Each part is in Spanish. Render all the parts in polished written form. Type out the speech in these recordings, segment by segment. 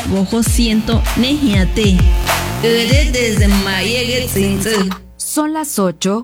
Bojo siento nejiate. Desde Mayegue Tzinze. Son las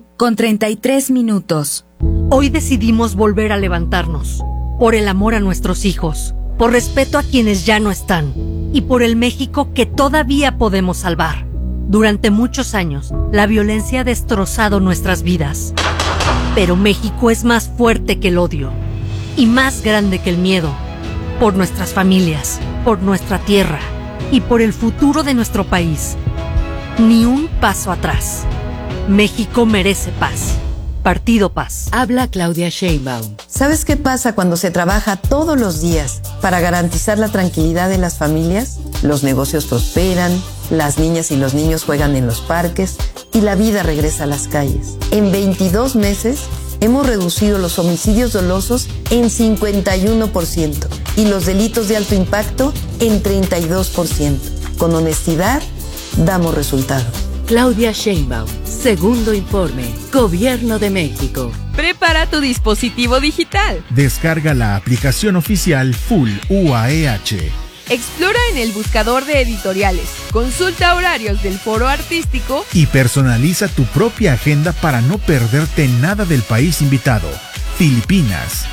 8:33. Hoy decidimos volver a levantarnos, por el amor a nuestros hijos, por respeto a quienes ya no están y por el México que todavía podemos salvar. Durante muchos años, la violencia ha destrozado nuestras vidas, pero México es más fuerte que el odio y más grande que el miedo, por nuestras familias, por nuestra tierra y por el futuro de nuestro país. Ni un paso atrás. México merece paz. Partido Paz. Habla Claudia Sheinbaum. ¿Sabes qué pasa cuando se trabaja todos los días para garantizar la tranquilidad de las familias? Los negocios prosperan, las niñas y los niños juegan en los parques y la vida regresa a las calles. En 22 meses hemos reducido los homicidios dolosos en 51% y los delitos de alto impacto en 32%. Con honestidad, damos resultados. Claudia Sheinbaum, segundo informe, Gobierno de México. Prepara tu dispositivo digital. Descarga la aplicación oficial Full UAEH. Explora en el buscador de editoriales, consulta horarios del foro artístico y personaliza tu propia agenda para no perderte nada del país invitado, Filipinas.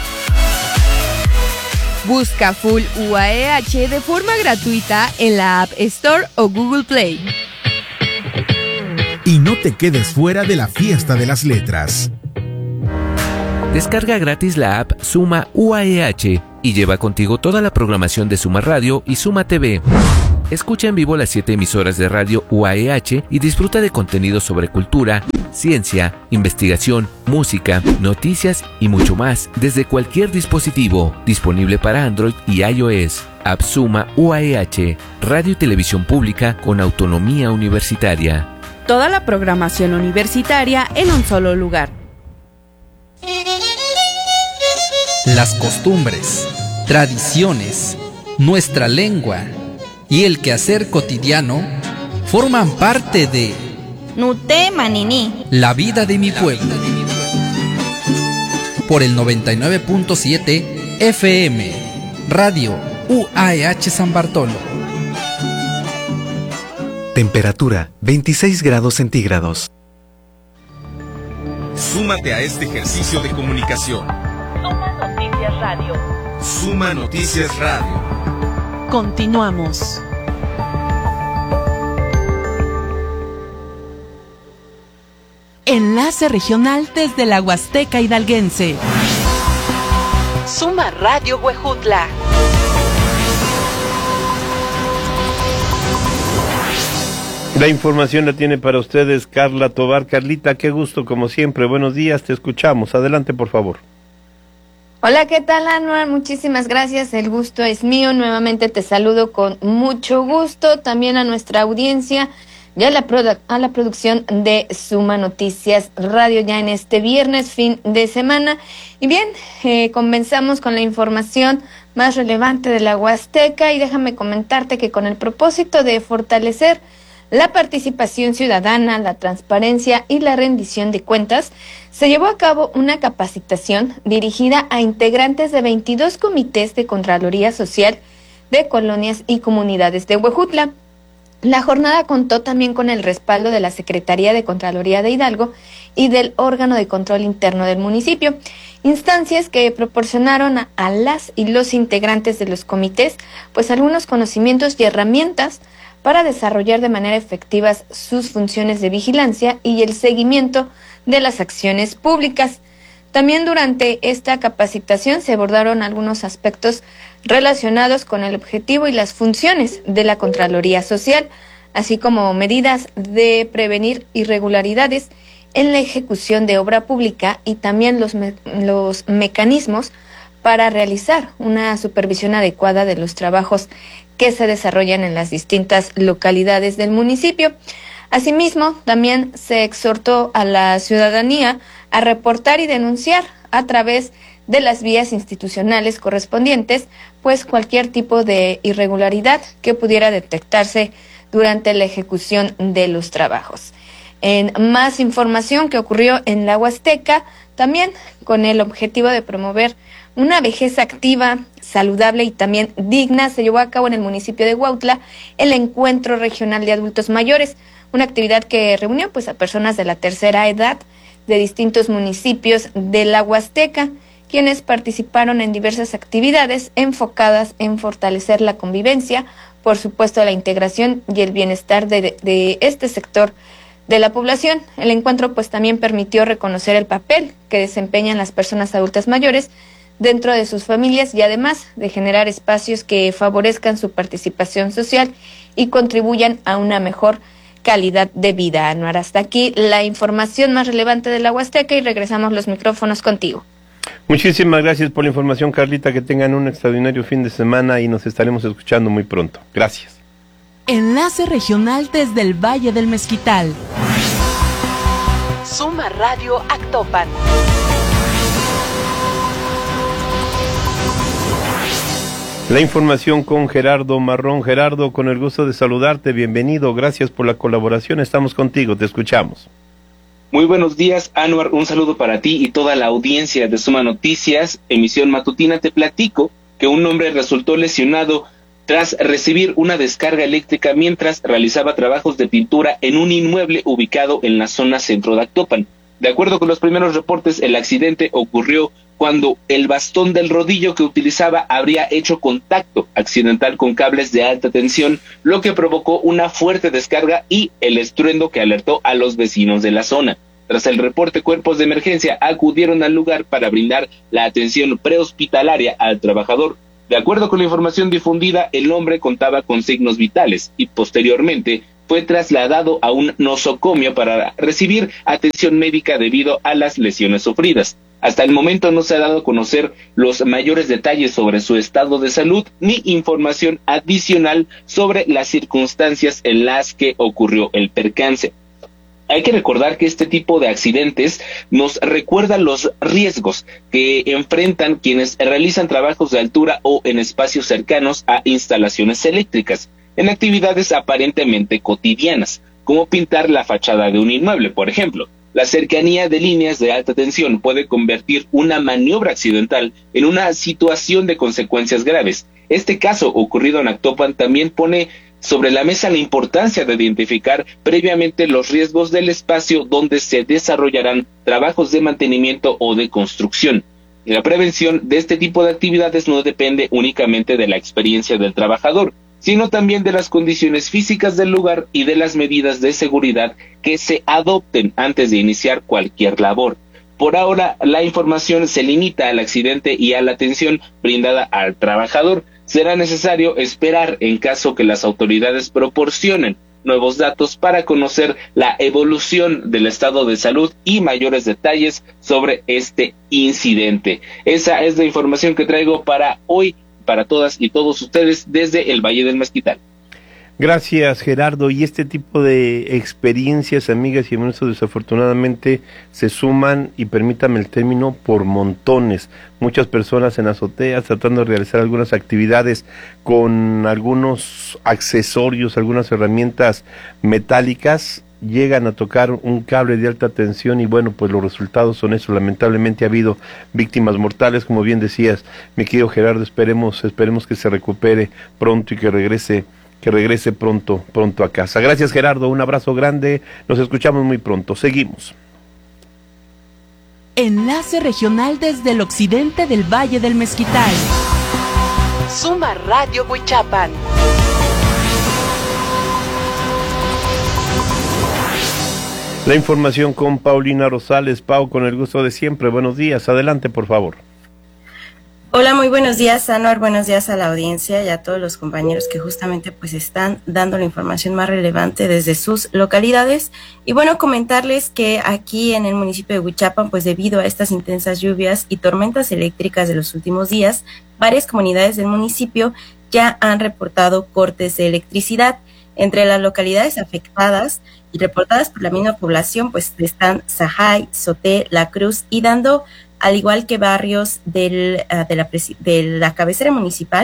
Busca Full UAEH de forma gratuita en la App Store o Google Play. Y no te quedes fuera de la fiesta de las letras. Descarga gratis la app Suma UAEH y lleva contigo toda la programación de Suma Radio y Suma TV. Escucha en vivo las 7 emisoras de radio UAEH y disfruta de contenidos sobre cultura, ciencia, investigación, música, noticias y mucho más desde cualquier dispositivo. Disponible para Android y iOS. App Suma UAEH, radio y televisión pública con autonomía universitaria. Toda la programación universitaria en un solo lugar. Las costumbres, tradiciones, nuestra lengua y el quehacer cotidiano forman parte de Nute Manini, la vida de mi pueblo. Por el 99.7 FM, Radio UAEH San Bartolo. Temperatura 26 grados centígrados. Súmate a este ejercicio de comunicación. Suma Noticias Radio. Suma Noticias Radio. Continuamos. Enlace regional desde la Huasteca Hidalguense. Suma Radio Huejutla. La información la tiene para ustedes Carla Tobar. Carlita, qué gusto como siempre. Buenos días, te escuchamos. Adelante, por favor. Hola, ¿qué tal, Anuar? Muchísimas gracias, el gusto es mío. Nuevamente te saludo con mucho gusto. También a nuestra audiencia y a la producción de Suma Noticias Radio ya en este viernes, fin de semana. Y bien, comenzamos con la información más relevante de la Huasteca y déjame comentarte que con el propósito de fortalecer la participación ciudadana, la transparencia y la rendición de cuentas, se llevó a cabo una capacitación dirigida a integrantes de 22 comités de Contraloría Social de colonias y comunidades de Huejutla. La jornada contó también con el respaldo de la Secretaría de Contraloría de Hidalgo y del órgano de control interno del municipio, instancias que proporcionaron a las y los integrantes de los comités pues algunos conocimientos y herramientas para desarrollar de manera efectiva sus funciones de vigilancia y el seguimiento de las acciones públicas. También durante esta capacitación se abordaron algunos aspectos relacionados con el objetivo y las funciones de la Contraloría Social, así como medidas de prevenir irregularidades en la ejecución de obra pública y también los mecanismos para realizar una supervisión adecuada de los trabajos que se desarrollan en las distintas localidades del municipio. Asimismo, también se exhortó a la ciudadanía a reportar y denunciar a través de las vías institucionales correspondientes, pues cualquier tipo de irregularidad que pudiera detectarse durante la ejecución de los trabajos. En más información que ocurrió en la Huasteca, también con el objetivo de promover una vejez activa, saludable y también digna. Se llevó a cabo en el municipio de Huautla el Encuentro Regional de Adultos Mayores, una actividad que reunió pues a personas de la tercera edad de distintos municipios de la Huasteca, quienes participaron en diversas actividades enfocadas en fortalecer la convivencia, por supuesto la integración y el bienestar de este sector de la población. El encuentro pues también permitió reconocer el papel que desempeñan las personas adultas mayores dentro de sus familias y además de generar espacios que favorezcan su participación social y contribuyan a una mejor calidad de vida. Anuar, hasta aquí la información más relevante de la Huasteca y regresamos los micrófonos contigo. Muchísimas gracias por la información, Carlita, que tengan un extraordinario fin de semana y nos estaremos escuchando muy pronto. Gracias. Enlace regional desde el Valle del Mezquital. Suma Radio Actopan. La información con Gerardo Marrón. Gerardo, con el gusto de saludarte, bienvenido, gracias por la colaboración, estamos contigo, te escuchamos. Muy buenos días, Anuar, un saludo para ti y toda la audiencia de Suma Noticias, emisión matutina. Te platico que un hombre resultó lesionado tras recibir una descarga eléctrica mientras realizaba trabajos de pintura en un inmueble ubicado en la zona centro de Actopan. De acuerdo con los primeros reportes, el accidente ocurrió cuando el bastón del rodillo que utilizaba habría hecho contacto accidental con cables de alta tensión, lo que provocó una fuerte descarga y el estruendo que alertó a los vecinos de la zona. Tras el reporte, cuerpos de emergencia acudieron al lugar para brindar la atención prehospitalaria al trabajador. De acuerdo con la información difundida, el hombre contaba con signos vitales y posteriormente fue trasladado a un nosocomio para recibir atención médica debido a las lesiones sufridas. Hasta el momento no se ha dado a conocer los mayores detalles sobre su estado de salud ni información adicional sobre las circunstancias en las que ocurrió el percance. Hay que recordar que este tipo de accidentes nos recuerdan los riesgos que enfrentan quienes realizan trabajos de altura o en espacios cercanos a instalaciones eléctricas, en actividades aparentemente cotidianas, como pintar la fachada de un inmueble, por ejemplo. La cercanía de líneas de alta tensión puede convertir una maniobra accidental en una situación de consecuencias graves. Este caso ocurrido en Actopan también pone sobre la mesa la importancia de identificar previamente los riesgos del espacio donde se desarrollarán trabajos de mantenimiento o de construcción. Y la prevención de este tipo de actividades no depende únicamente de la experiencia del trabajador, sino también de las condiciones físicas del lugar y de las medidas de seguridad que se adopten antes de iniciar cualquier labor. Por ahora, la información se limita al accidente y a la atención brindada al trabajador. Será necesario esperar en caso que las autoridades proporcionen nuevos datos para conocer la evolución del estado de salud y mayores detalles sobre este incidente. Esa es la información que traigo para hoy, para todas y todos ustedes desde el Valle del Mezquital. Gracias, Gerardo. Y este tipo de experiencias, amigas y amigos, desafortunadamente se suman, y permítame el término, por montones. Muchas personas en azoteas tratando de realizar algunas actividades con algunos accesorios, algunas herramientas metálicas, llegan a tocar un cable de alta tensión y bueno, pues los resultados son eso. Lamentablemente ha habido víctimas mortales, como bien decías, mi querido Gerardo. Esperemos que se recupere pronto y que regrese pronto a casa. Gracias, Gerardo, un abrazo grande, nos escuchamos muy pronto, seguimos. Enlace regional desde el occidente del Valle del Mezquital. Suma Radio Huichapan. La información con Paulina Rosales. Pau, con el gusto de siempre, buenos días, adelante por favor. Hola, muy buenos días, Anuar, buenos días a la audiencia y a todos los compañeros que justamente pues están dando la información más relevante desde sus localidades. Y bueno, comentarles que aquí en el municipio de Huichapan, pues debido a estas intensas lluvias y tormentas eléctricas de los últimos días, varias comunidades del municipio ya han reportado cortes de electricidad. Entre las localidades afectadas y reportadas por la misma población, pues están Sajay, Soté, La Cruz, y dando, al igual que barrios de la cabecera municipal,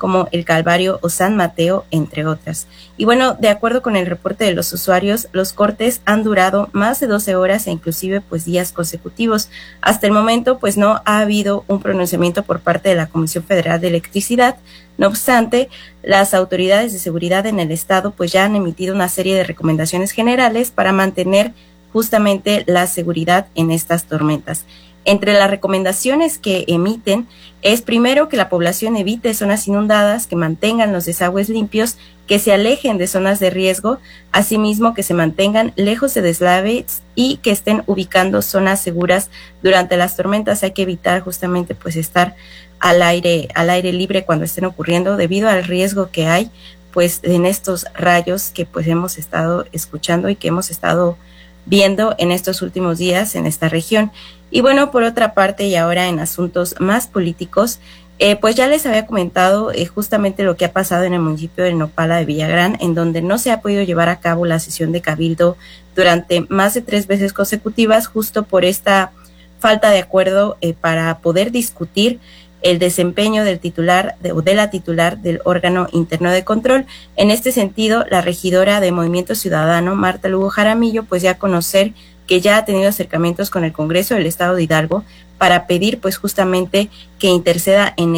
como El Calvario o San Mateo, entre otras. Y bueno, de acuerdo con el reporte de los usuarios, los cortes han durado más de 12 horas e inclusive pues días consecutivos. Hasta el momento pues no ha habido un pronunciamiento por parte de la Comisión Federal de Electricidad. No obstante, las autoridades de seguridad en el estado pues ya han emitido una serie de recomendaciones generales para mantener justamente la seguridad en estas tormentas. Entre las recomendaciones que emiten es primero que la población evite zonas inundadas, que mantengan los desagües limpios, que se alejen de zonas de riesgo, asimismo que se mantengan lejos de deslaves y que estén ubicando zonas seguras durante las tormentas. Hay que evitar justamente pues estar al aire libre cuando estén ocurriendo debido al riesgo que hay pues en estos rayos que pues hemos estado escuchando y que hemos estado viendo en estos últimos días en esta región. Y bueno, por otra parte, y ahora en asuntos más políticos, pues ya les había comentado justamente lo que ha pasado en el municipio de Nopala de Villagrán, en donde no se ha podido llevar a cabo la sesión de cabildo durante más de 3 veces consecutivas, justo por esta falta de acuerdo para poder discutir el desempeño del titular o de la titular del órgano interno de control. En este sentido, la regidora de Movimiento Ciudadano, Marta Lugo Jaramillo, pues ya a conocer que ya ha tenido acercamientos con el Congreso del Estado de Hidalgo para pedir pues justamente que interceda en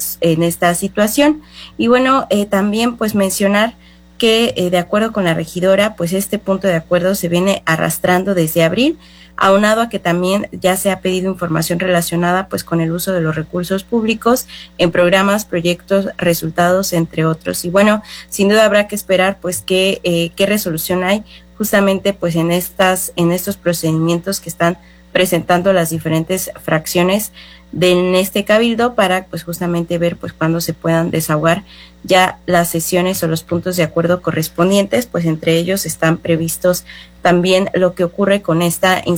esta situación. Y bueno, también pues mencionar que de acuerdo con la regidora, pues este punto de acuerdo se viene arrastrando desde abril, aunado a que también ya se ha pedido información relacionada pues con el uso de los recursos públicos en programas, proyectos, resultados, entre otros. Y bueno, sin duda habrá que esperar pues qué resolución hay justamente pues en estos procedimientos que están presentando las diferentes fracciones en este cabildo para pues justamente ver pues cuándo se puedan desahogar ya las sesiones o los puntos de acuerdo correspondientes. Pues entre ellos están previstos también lo que ocurre con esta